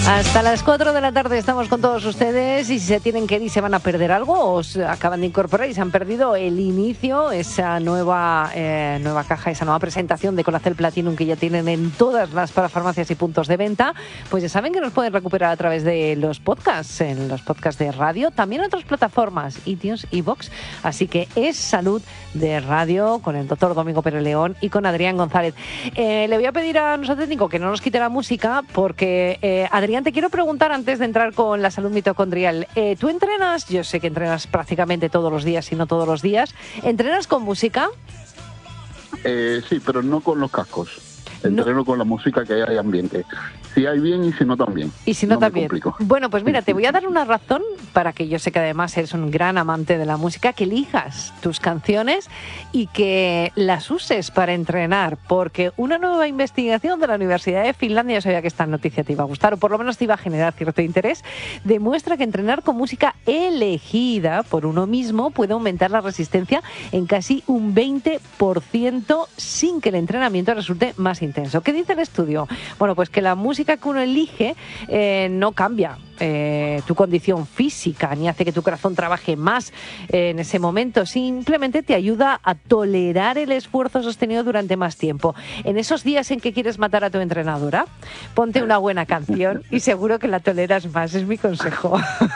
Hasta las 4 de la tarde estamos con todos ustedes y si se tienen que ir y se van a perder algo o se acaban de incorporar y se han perdido el inicio, esa nueva caja, esa nueva presentación de Colacel Platinum que ya tienen en todas las parafarmacias y puntos de venta, pues ya saben que nos pueden recuperar a través de los podcasts, en los podcasts de radio, también en otras plataformas, iTunes, iVoox, así que es Salud de Radio con el doctor Domingo Pérez León y con Adrián González. Le voy a pedir a nuestro técnico que no nos quite la música porque Adrián, te quiero preguntar antes de entrar con la salud mitocondrial. ¿Tú entrenas? Yo sé que entrenas prácticamente todos los días, si no todos los días. ¿Entrenas con música? Sí, pero no con los cascos. Entreno con la música que hay ambiente. Si hay bien y si no también. Y si no también. Bueno, pues mira, te voy a dar una razón para que yo sé que además eres un gran amante de la música, que elijas tus canciones y que las uses para entrenar, porque una nueva investigación de la Universidad de Finlandia, yo sabía que esta noticia te iba a gustar, o por lo menos te iba a generar cierto interés, demuestra que entrenar con música elegida por uno mismo puede aumentar la resistencia en casi un 20% sin que el entrenamiento resulte más intenso. ¿Qué dice el estudio? Bueno, pues que la música que uno elige no cambia tu condición física ni hace que tu corazón trabaje más en ese momento, simplemente te ayuda a tolerar el esfuerzo sostenido durante más tiempo. En esos días en que quieres matar a tu entrenadora, ponte una buena canción y seguro que la toleras más, es mi consejo.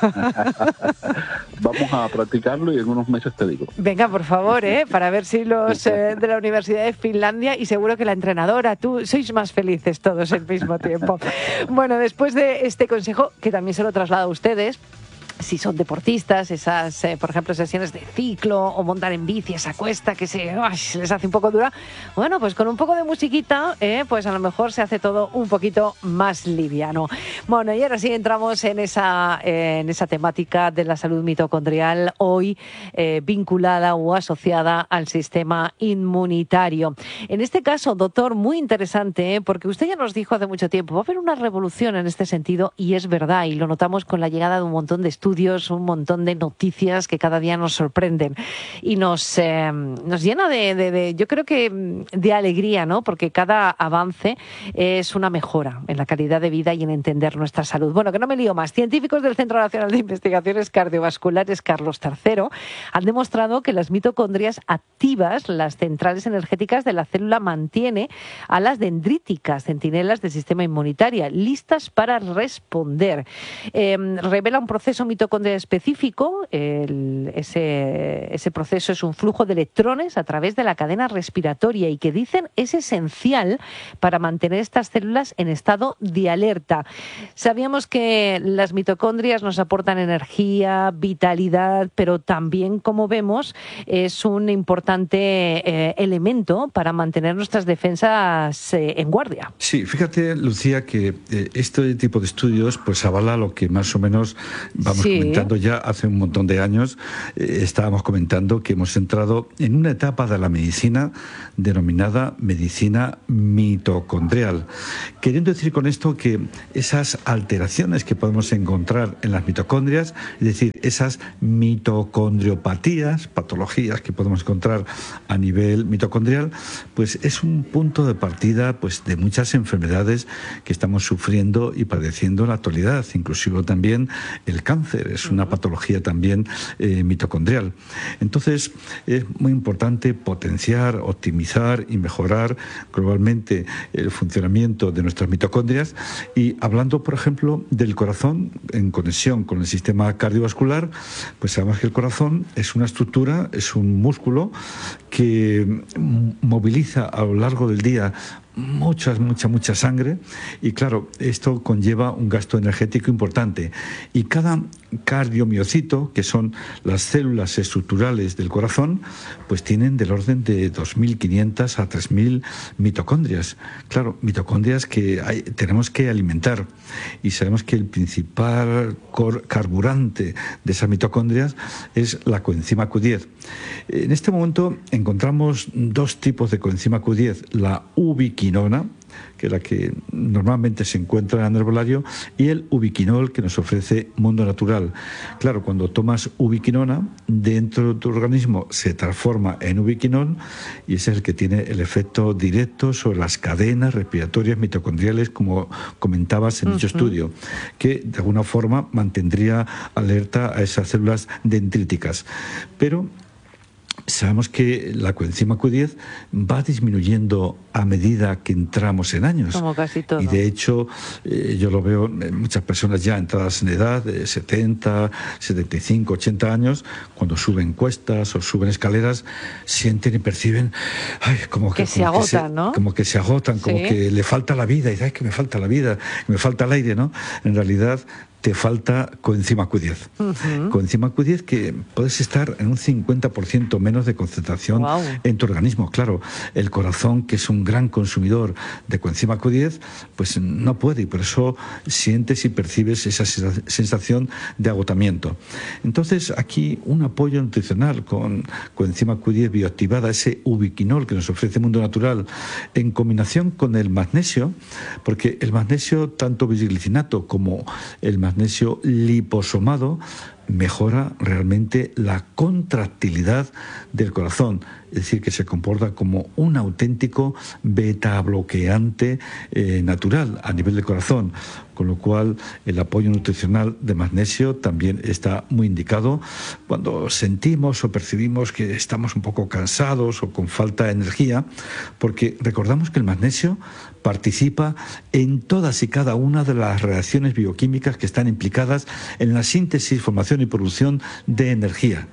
Vamos a practicarlo y en unos meses te digo. Venga, por favor, para ver si los de la Universidad de Finlandia y seguro que la entrenadora, tú, sois más felices todos al mismo tiempo. Bueno, después de este consejo, que también se lo traslado a ustedes, si son deportistas, esas, por ejemplo, sesiones de ciclo o montar en bici, esa cuesta que se les hace un poco dura, bueno, pues con un poco de musiquita, pues a lo mejor se hace todo un poquito más liviano. Bueno, y ahora sí entramos en esa temática de la salud mitocondrial, hoy vinculada o asociada al sistema inmunitario. En este caso, doctor, muy interesante, porque usted ya nos dijo hace mucho tiempo, va a haber una revolución en este sentido, y es verdad, y lo notamos con la llegada de un montón de estudios, un montón de noticias que cada día nos sorprenden y nos llena de yo creo que de alegría, ¿no? Porque cada avance es una mejora en la calidad de vida y en entender nuestra salud. Bueno, que no me lío más. Científicos del Centro Nacional de Investigaciones Cardiovasculares Carlos III han demostrado que las mitocondrias activas, las centrales energéticas de la célula, mantiene a las dendríticas, centinelas del sistema inmunitario, listas para responder. Revela un proceso mitocondrial específico. Ese proceso es un flujo de electrones a través de la cadena respiratoria y que dicen es esencial para mantener estas células en estado de alerta. Sabíamos que las mitocondrias nos aportan energía, vitalidad, pero también, como vemos, es un importante elemento para mantener nuestras defensas en guardia. Sí, fíjate, Lucía, que este tipo de estudios pues avala lo que más o menos vamos comentando ya hace un montón de años. Estábamos comentando que hemos entrado en una etapa de la medicina denominada medicina mitocondrial, queriendo decir con esto que esas alteraciones que podemos encontrar en las mitocondrias, es decir, esas mitocondriopatías, patologías que podemos encontrar a nivel mitocondrial, pues es un punto de partida pues de muchas enfermedades que estamos sufriendo y padeciendo en la actualidad, inclusive también el cáncer es una patología también mitocondrial. Entonces es muy importante potenciar, optimizar y mejorar globalmente el funcionamiento de nuestras mitocondrias. Y hablando, por ejemplo, del corazón en conexión con el sistema cardiovascular, pues sabemos que el corazón es una estructura, es un músculo que moviliza a lo largo del día mucha sangre, y claro, esto conlleva un gasto energético importante, y cada cardiomiocito, que son las células estructurales del corazón, pues tienen del orden de 2.500 a 3.000 mitocondrias. Claro, mitocondrias que tenemos que alimentar, y sabemos que el principal carburante de esas mitocondrias es la coenzima Q10. En este momento encontramos dos tipos de coenzima Q10, la ubiquinona, que es la que normalmente se encuentra en el herbolario, y el ubiquinol, que nos ofrece Mundo Natural. Claro, cuando tomas ubiquinona, dentro de tu organismo se transforma en ubiquinol, y ese es el que tiene el efecto directo sobre las cadenas respiratorias mitocondriales, como comentabas en dicho estudio, que de alguna forma mantendría alerta a esas células dendríticas. Pero sabemos que la coenzima Q10 va disminuyendo a medida que entramos en años. Como casi todo. Y de hecho, yo lo veo en muchas personas ya entradas en edad, de 70, 75, 80 años, cuando suben cuestas o suben escaleras, sienten y perciben como que se agotan, ¿no? Como que se agotan, como que le falta la vida. Y dicen, que me falta la vida, me falta el aire, ¿no? En realidad, te falta coenzima Q10. Coenzima Q10 que puedes estar en un 50% menos de concentración en tu organismo. Claro, el corazón, que es un gran consumidor de coenzima Q10, pues no puede, y por eso sientes y percibes esa sensación de agotamiento. Entonces, aquí un apoyo nutricional con coenzima Q10 bioactivada, ese ubiquinol que nos ofrece Mundo Natural, en combinación con el magnesio, porque el magnesio, tanto bisglicinato como el magnesio liposomado, mejora realmente la contractilidad del corazón, es decir, que se comporta como un auténtico beta bloqueante natural a nivel del corazón, con lo cual el apoyo nutricional de magnesio también está muy indicado cuando sentimos o percibimos que estamos un poco cansados o con falta de energía, porque recordamos que el magnesio participa en todas y cada una de las reacciones bioquímicas que están implicadas en la síntesis, formación y producción de energía.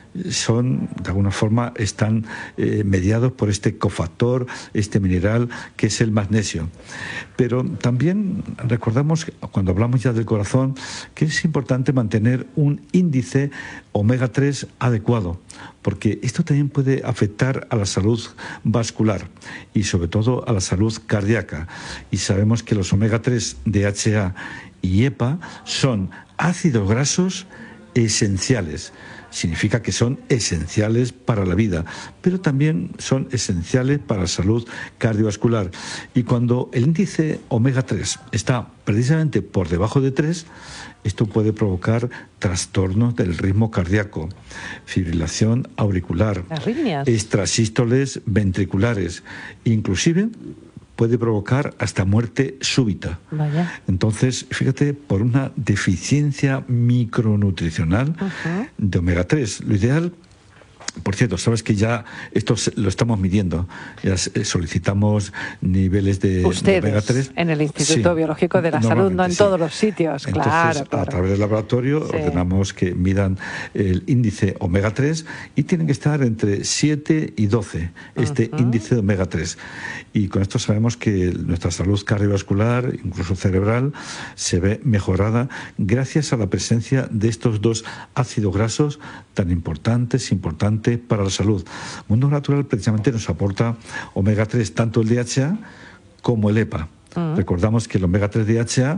De alguna forma, están mediados por este cofactor, este mineral que es el magnesio. Pero también recordamos, cuando hablamos ya del corazón, que es importante mantener un índice omega 3 adecuado, porque esto también puede afectar a la salud vascular y sobre todo a la salud cardíaca. Y sabemos que los omega 3, DHA y EPA son ácidos grasos esenciales. Significa que son esenciales para la vida, pero también son esenciales para la salud cardiovascular. Y cuando el índice omega 3 está precisamente por debajo de 3, esto puede provocar trastornos del ritmo cardíaco, fibrilación auricular, arritmias, extrasístoles ventriculares, inclusive puede provocar hasta muerte súbita. Vaya. Entonces, fíjate, por una deficiencia micronutricional de omega 3. Lo ideal, por cierto, sabes que ya esto lo estamos midiendo, ya solicitamos niveles de omega 3. En el Instituto Biológico de la Salud, no en todos los sitios. Entonces, claro. A través del laboratorio ordenamos que midan el índice omega 3 y tienen que estar entre 7 y 12, este índice de omega 3. Y con esto sabemos que nuestra salud cardiovascular, incluso cerebral, se ve mejorada gracias a la presencia de estos dos ácidos grasos tan importantes para la salud. Mundo Natural precisamente nos aporta omega 3, tanto el DHA como el EPA. Recordamos que el omega 3 DHA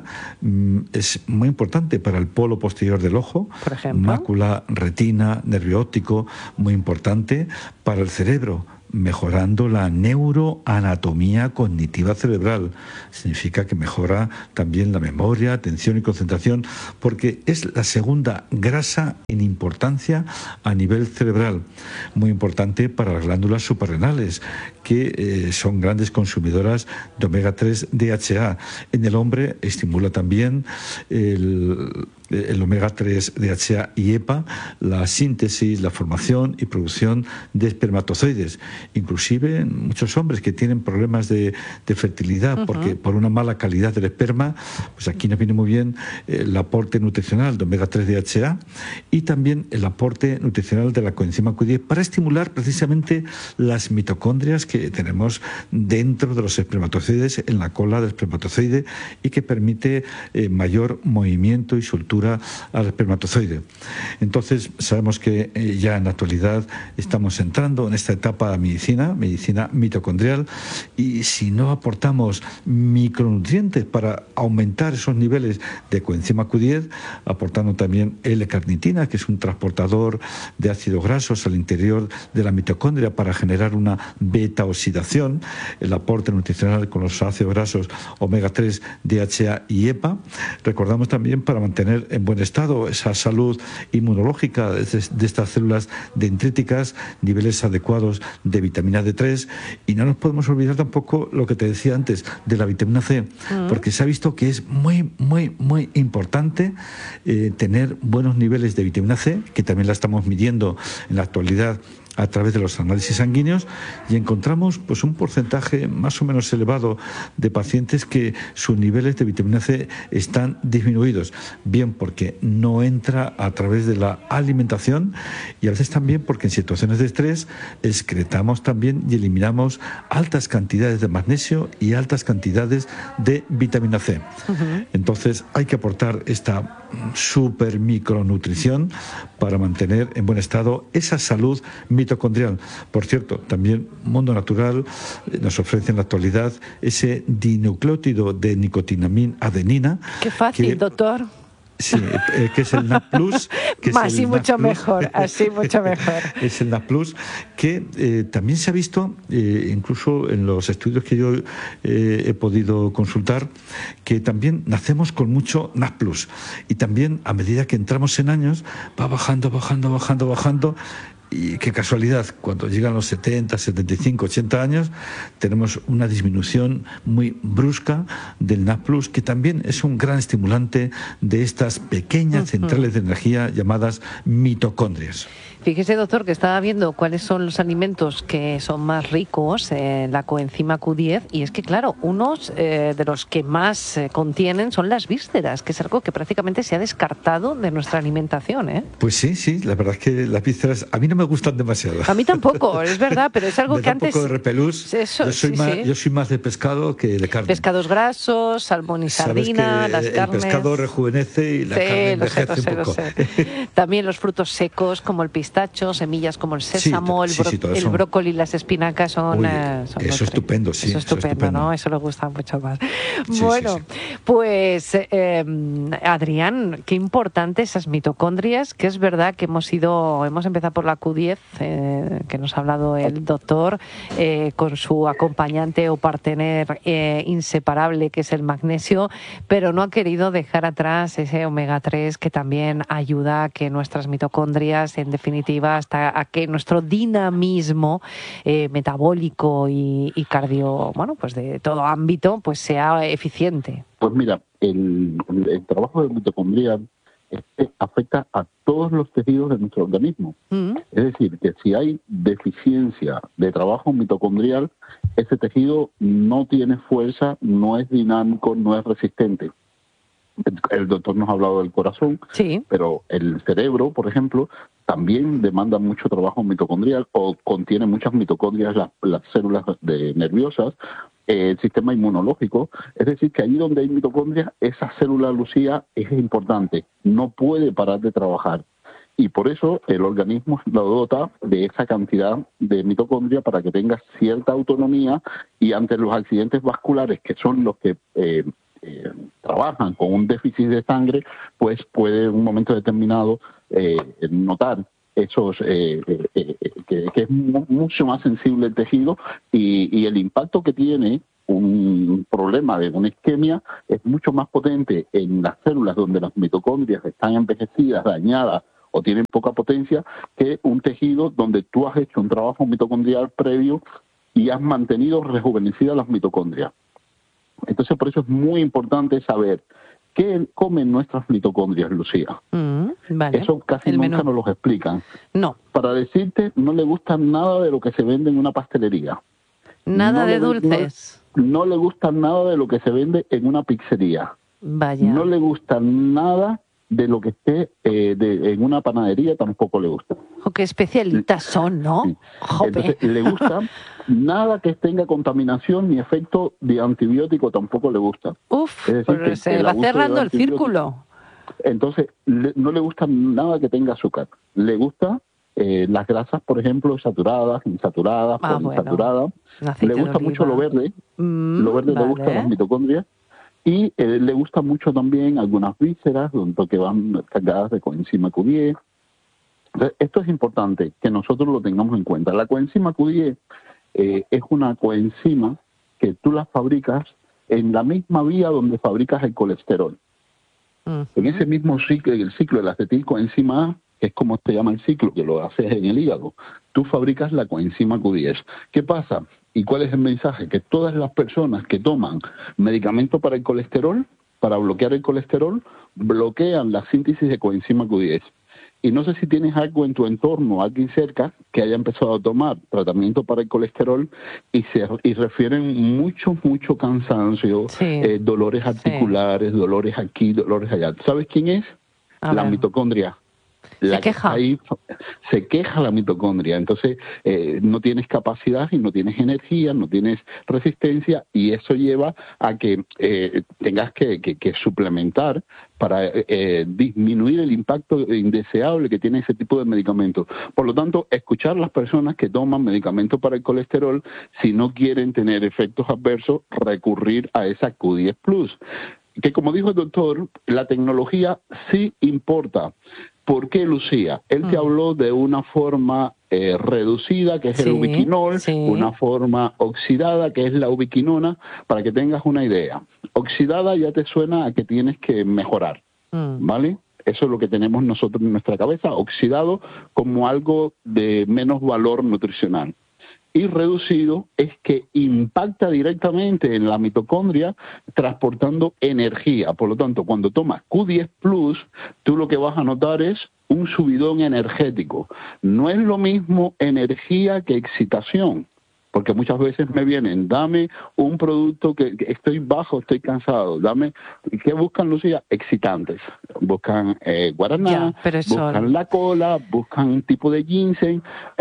es muy importante para el polo posterior del ojo, por ejemplo, mácula, retina, nervio óptico, muy importante para el cerebro, mejorando la neuroanatomía cognitiva cerebral. Significa que mejora también la memoria, atención y concentración, porque es la segunda grasa en importancia a nivel cerebral. Muy importante para las glándulas suprarrenales, que son grandes consumidoras de omega 3 DHA. En el hombre estimula también el omega 3 DHA y EPA, la síntesis, la formación y producción de espermatozoides. Inclusive en muchos hombres que tienen problemas de fertilidad porque por una mala calidad del esperma, pues aquí nos viene muy bien el aporte nutricional de omega 3 DHA y también el aporte nutricional de la coenzima Q10 para estimular precisamente las mitocondrias que tenemos dentro de los espermatozoides, en la cola del espermatozoide, y que permite mayor movimiento y soltura apertura al espermatozoide. Entonces, sabemos que ya en la actualidad estamos entrando en esta etapa de medicina mitocondrial, y si no aportamos micronutrientes para aumentar esos niveles de coenzima Q10, aportando también L-carnitina, que es un transportador de ácidos grasos al interior de la mitocondria para generar una beta-oxidación, el aporte nutricional con los ácidos grasos omega 3, DHA y EPA. Recordamos también para mantener en buen estado esa salud inmunológica de estas células dendríticas, niveles adecuados de vitamina D3, y no nos podemos olvidar tampoco lo que te decía antes de la vitamina C, porque se ha visto que es muy importante tener buenos niveles de vitamina C, que también la estamos midiendo en la actualidad a través de los análisis sanguíneos, y encontramos pues un porcentaje más o menos elevado de pacientes que sus niveles de vitamina C están disminuidos, bien porque no entra a través de la alimentación, y a veces también porque en situaciones de estrés excretamos también y eliminamos altas cantidades de magnesio y altas cantidades de vitamina C. Entonces hay que aportar esta super micronutrición para mantener en buen estado esa salud mitocondrial. Por cierto, también Mundo Natural nos ofrece en la actualidad ese dinucleótido de nicotinamina adenina. Qué fácil, doctor. Sí, que es el NAP+. Así mucho mejor, así mucho mejor. Es el NAP+, que también se ha visto, incluso en los estudios que yo he podido consultar, que también nacemos con mucho NAP+. Y también, a medida que entramos en años, va bajando. Y qué casualidad, cuando llegan los 70, 75, 80 años, tenemos una disminución muy brusca del NAP+, que también es un gran estimulante de estas pequeñas centrales de energía llamadas mitocondrias. Fíjese, doctor, que estaba viendo cuáles son los alimentos que son más ricos en la coenzima Q10, y es que, claro, unos de los que más contienen son las vísceras, que es algo que prácticamente se ha descartado de nuestra alimentación, ¿eh? Pues sí, la verdad es que las vísceras a mí no me gustan demasiado. A mí tampoco, es verdad, pero es algo me que da antes... un poco de repelús. Eso, yo soy más de pescado que de carne. Pescados grasos, salmón y sardina, las carnes... El pescado rejuvenece y la carne envejece un poco. También los frutos secos como el pistacho, semillas como el sésamo, el brócoli y las espinacas son eso es estupendo, sí. Eso es estupendo, ¿no? Eso le gusta mucho más. Bueno, pues Adrián, qué importantes esas mitocondrias, que es verdad que hemos empezado por la Q10, que nos ha hablado el doctor, con su acompañante o partener inseparable, que es el magnesio, pero no ha querido dejar atrás ese omega 3, que también ayuda a que nuestras mitocondrias, en definitiva, hasta a que nuestro dinamismo metabólico y cardio, pues de todo ámbito, pues sea eficiente. Pues mira, el trabajo de mitocondria afecta a todos los tejidos de nuestro organismo. Es decir, que si hay deficiencia de trabajo mitocondrial, ese tejido no tiene fuerza, no es dinámico, no es resistente. El doctor nos ha hablado del corazón, sí, pero el cerebro, por ejemplo, también demanda mucho trabajo mitocondrial, o contiene muchas mitocondrias las células nerviosas, el sistema inmunológico. Es decir, que allí donde hay mitocondrias, esa célula, Lucía, es importante, no puede parar de trabajar. Y por eso el organismo lo dota de esa cantidad de mitocondria para que tenga cierta autonomía, y ante los accidentes vasculares, que son los que trabajan con un déficit de sangre, pues puede en un momento determinado notar esos que es mucho más sensible el tejido, y el impacto que tiene un problema de una isquemia es mucho más potente en las células donde las mitocondrias están envejecidas, dañadas o tienen poca potencia, que un tejido donde tú has hecho un trabajo mitocondrial previo y has mantenido rejuvenecidas las mitocondrias. Entonces, por eso es muy importante saber qué comen nuestras mitocondrias, Lucía. Vale. Eso casi nunca nos lo explican. No. Para decirte, no le gusta nada de lo que se vende en una pastelería. Nada de dulces. No le gusta nada de lo que se vende en una pizzería. Vaya. No le gusta nada de lo que esté en una panadería, tampoco le gusta. Oh, qué especialistas son, ¿no? Sí. Entonces, le gusta nada que tenga contaminación ni efecto de antibiótico, tampoco le gusta. Uf, pues se va cerrando el círculo. Entonces, no le gusta nada que tenga azúcar. Le gusta las grasas, por ejemplo, saturadas, insaturadas, poliinsaturadas. Le gusta mucho lo verde. Lo verde le gusta a las mitocondrias. Y le gusta mucho también algunas vísceras, que van cargadas de coenzima Q10. Entonces, esto es importante, que nosotros lo tengamos en cuenta. La coenzima Q10 es una coenzima que tú la fabricas en la misma vía donde fabricas el colesterol. En ese mismo ciclo, el ciclo de la acetilcoenzima A, que es como se llama el ciclo, que lo haces en el hígado, tú fabricas la coenzima Q10. ¿Qué pasa? ¿Y cuál es el mensaje? Que todas las personas que toman medicamento para el colesterol, para bloquear el colesterol, bloquean la síntesis de coenzima Q10. Y no sé si tienes algo en tu entorno, alguien cerca, que haya empezado a tomar tratamiento para el colesterol y refieren mucho cansancio, dolores articulares, dolores aquí, dolores allá. ¿Sabes quién es? La mitocondria. Se queja. Se queja la mitocondria, entonces no tienes capacidad y no tienes energía, no tienes resistencia, y eso lleva a que tengas que suplementar para disminuir el impacto indeseable que tiene ese tipo de medicamentos. Por lo tanto, escuchar a las personas que toman medicamentos para el colesterol, si no quieren tener efectos adversos, recurrir a esa Q10 Plus. Que, como dijo el doctor, la tecnología sí importa. ¿Por qué, Lucía? Él te habló de una forma reducida, que es el ubiquinol, una forma oxidada, que es la ubiquinona, para que tengas una idea. Oxidada ya te suena a que tienes que mejorar, ¿vale? Eso es lo que tenemos nosotros en nuestra cabeza, oxidado como algo de menos valor nutricional. Y reducido es que impacta directamente en la mitocondria transportando energía. Por lo tanto, cuando tomas Q10 Plus, tú lo que vas a notar es un subidón energético. No es lo mismo energía que excitación, porque muchas veces me vienen, dame un producto que estoy bajo, estoy cansado, dame, ¿qué buscan, Lucía? Excitantes. Buscan guaraná, buscan la cola, buscan un tipo de ginseng,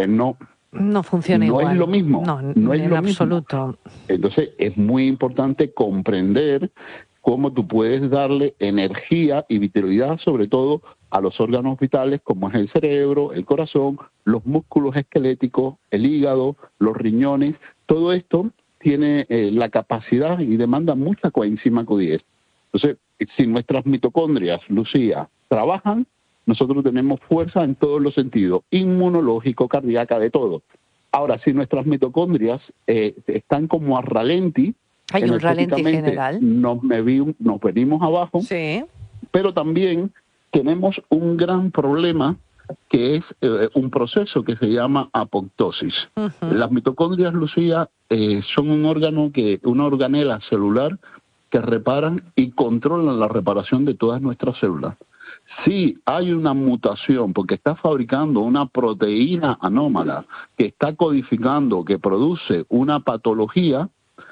no funciona igual. No es lo mismo. No es en absoluto. Entonces, es muy importante comprender cómo tú puedes darle energía y vitalidad, sobre todo a los órganos vitales, como es el cerebro, el corazón, los músculos esqueléticos, el hígado, los riñones. Todo esto tiene la capacidad y demanda mucha coenzima Q10. Entonces, si nuestras mitocondrias, Lucía, trabajan, nosotros tenemos fuerza en todos los sentidos, inmunológico, cardíaca, de todo. Ahora, si nuestras mitocondrias están como a ralenti, hay un ralenti general, nos venimos abajo, pero también tenemos un gran problema que es un proceso que se llama apoptosis. Las mitocondrias, Lucía, son una organela celular que reparan y controlan la reparación de todas nuestras células. Si hay una mutación, porque está fabricando una proteína anómala que está codificando, que produce una patología,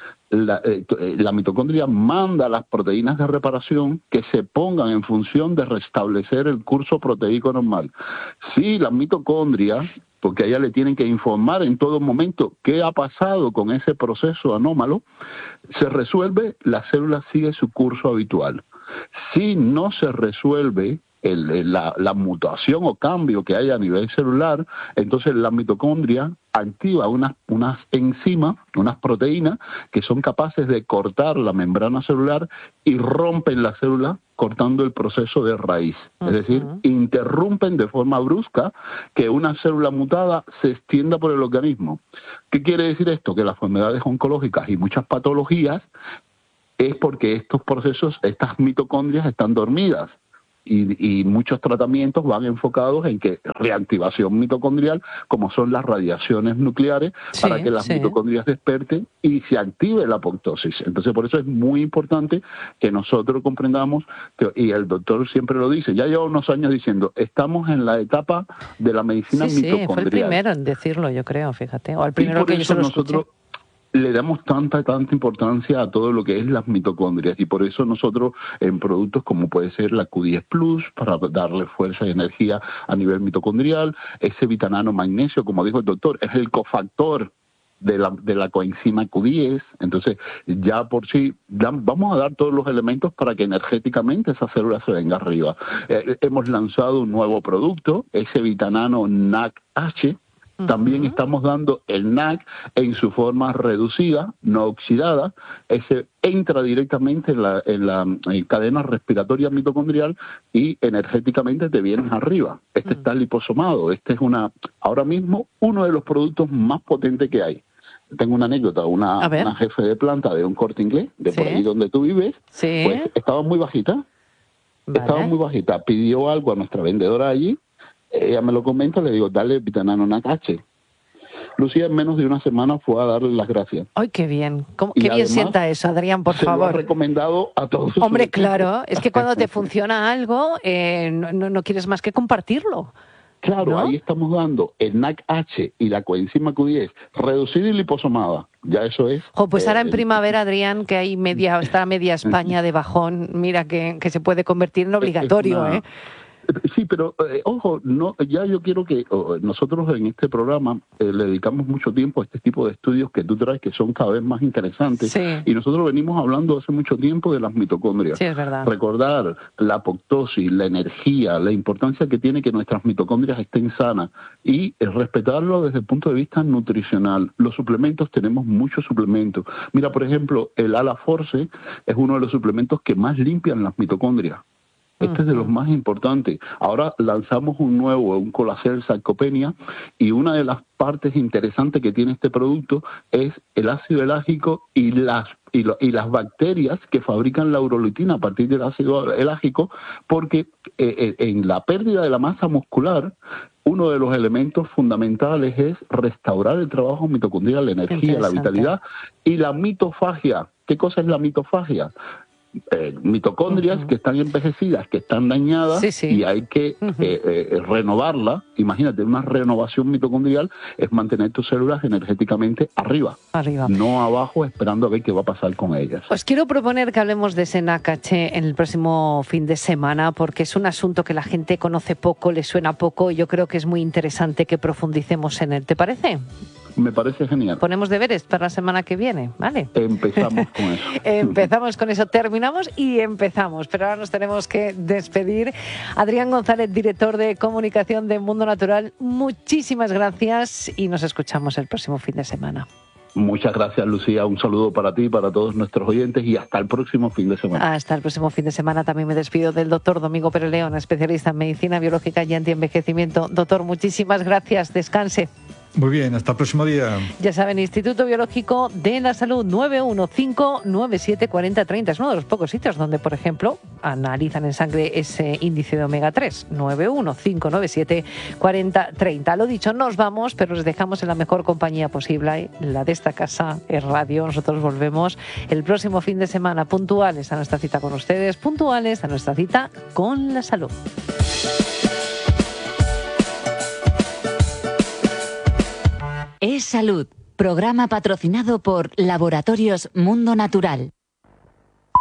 la mitocondria manda las proteínas de reparación que se pongan en función de restablecer el curso proteico normal. Si la mitocondria, porque a ella le tienen que informar en todo momento qué ha pasado con ese proceso anómalo, se resuelve, la célula sigue su curso habitual. Si no se resuelve la mutación o cambio que hay a nivel celular, entonces la mitocondria activa unas enzimas, unas proteínas que son capaces de cortar la membrana celular y rompen la célula cortando el proceso de raíz. Es decir, interrumpen de forma brusca que una célula mutada se extienda por el organismo. ¿Qué quiere decir esto? Que las enfermedades oncológicas y muchas patologías es porque estos procesos, estas mitocondrias están dormidas. Y muchos tratamientos van enfocados en que reactivación mitocondrial, como son las radiaciones nucleares, para que las mitocondrias desperten y se active la apoptosis. Entonces, por eso es muy importante que nosotros comprendamos, y el doctor siempre lo dice, ya lleva unos años diciendo, estamos en la etapa de la medicina mitocondrial. Sí, fue el primero en decirlo, yo creo, fíjate, o el primero que yo se lo escuché. Le damos tanta importancia a todo lo que es las mitocondrias, y por eso nosotros en productos como puede ser la Q10 Plus, para darle fuerza y energía a nivel mitocondrial, ese vitamina magnesio, como dijo el doctor, es el cofactor de la coenzima Q10. Entonces, ya por sí, vamos a dar todos los elementos para que energéticamente esa célula se venga arriba. Hemos lanzado un nuevo producto, ese Vitanano NAC-H. También estamos dando el NAC en su forma reducida, no oxidada. Ese entra directamente en la cadena respiratoria mitocondrial y energéticamente te vienes arriba. Este está liposomado. Este es ahora mismo uno de los productos más potentes que hay. Tengo una anécdota, una jefe de planta de un Corte Inglés, de por ahí donde tú vives, pues estaba muy bajita. Estaba muy bajita. Pidió algo a nuestra vendedora allí. Ella me lo comenta, le digo, dale Vitanano NAC-H. Lucía en menos de una semana fue a darle las gracias. ¡Ay, qué bien! Qué bien sienta eso, Adrián, por favor. Se lo ha recomendado a todos. Hombre, claro, es que cuando te funciona algo, no quieres más que compartirlo. Claro, ¿no? Ahí estamos dando el NAC-H y la coenzima Q10 reducida y liposomada. Ya eso es. Pues ahora en primavera, Adrián, que hay está media España de bajón, mira que se puede convertir en obligatorio, ¿eh? Sí, pero ojo, ya yo quiero que nosotros en este programa le dedicamos mucho tiempo a este tipo de estudios que tú traes, que son cada vez más interesantes. Y nosotros venimos hablando hace mucho tiempo de las mitocondrias. Sí, es verdad. Recordar la apoptosis, la energía, la importancia que tiene que nuestras mitocondrias estén sanas y respetarlo desde el punto de vista nutricional. Los suplementos, tenemos muchos suplementos. Mira, por ejemplo, el Ala-Force es uno de los suplementos que más limpian las mitocondrias. Este es de los más importantes. Ahora lanzamos un Colacel Sarcopenia, y una de las partes interesantes que tiene este producto es el ácido elágico y las bacterias que fabrican la urolitina a partir del ácido elágico, porque en la pérdida de la masa muscular, uno de los elementos fundamentales es restaurar el trabajo mitocondrial, la energía, la vitalidad y la mitofagia. ¿Qué cosa es la mitofagia? Mitocondrias que están envejecidas, que están dañadas, y hay que renovarla. Imagínate, una renovación mitocondrial es mantener tus células energéticamente arriba, no abajo esperando a ver qué va a pasar con ellas. Os quiero proponer que hablemos de ese NAC-H en el próximo fin de semana, porque es un asunto que la gente conoce poco, le suena poco, y yo creo que es muy interesante que profundicemos en él. ¿Te parece? Me parece genial. Ponemos deberes para la semana que viene, ¿vale? Empezamos con eso. Empezamos con eso, terminamos y empezamos. Pero ahora nos tenemos que despedir. Adrián González, director de comunicación de Mundo Natural, muchísimas gracias y nos escuchamos el próximo fin de semana. Muchas gracias, Lucía. Un saludo para ti, para todos nuestros oyentes, y hasta el próximo fin de semana. Hasta el próximo fin de semana. También me despido del doctor Domingo Pérez León, especialista en medicina biológica y antienvejecimiento. Doctor, muchísimas gracias. Descanse. Muy bien, hasta el próximo día. Ya saben, Instituto Biológico de la Salud, 915974030. Es uno de los pocos sitios donde, por ejemplo, analizan en sangre ese índice de omega 3. 915974030. Lo dicho, nos vamos, pero les dejamos en la mejor compañía posible, la de esta casa, es radio. Nosotros volvemos el próximo fin de semana, puntuales a nuestra cita con ustedes, puntuales a nuestra cita con la salud. Es Salud, programa patrocinado por Laboratorios Mundo Natural.